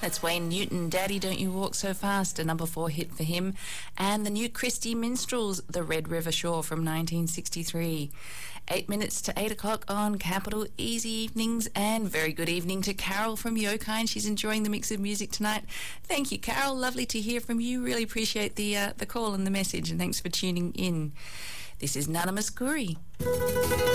That's Wayne Newton, Daddy Don't You Walk So Fast, a number 4 hit for him. And the New Christie Minstrels, The Red River Shore from 1963. 8 minutes to 8 o'clock on Capital Easy Evenings, and very good evening to Carol from Yokine. She's enjoying the mix of music tonight. Thank you, Carol. Lovely to hear from you. Really appreciate the call and the message, and thanks for tuning in. This is Nana Muscuri.